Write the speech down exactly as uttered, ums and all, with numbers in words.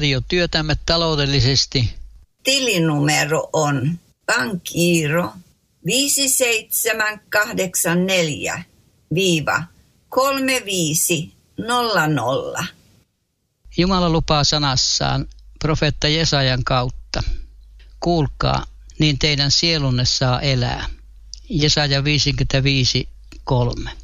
jo työtämme taloudellisesti. Tilinumero on Pankiro viisi seitsemän kahdeksan neljä kolme viisi nolla nolla. Jumala lupaa sanassaan profeetta Jesajan kautta. Kuulkaa, niin teidän sielunne saa elää. Jesaja viisikymmentäviisi kolme.